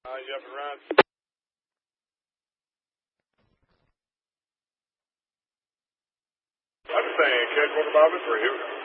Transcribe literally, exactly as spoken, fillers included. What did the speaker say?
Uh, you up and running? I'm saying, catch one, Bobby, for you.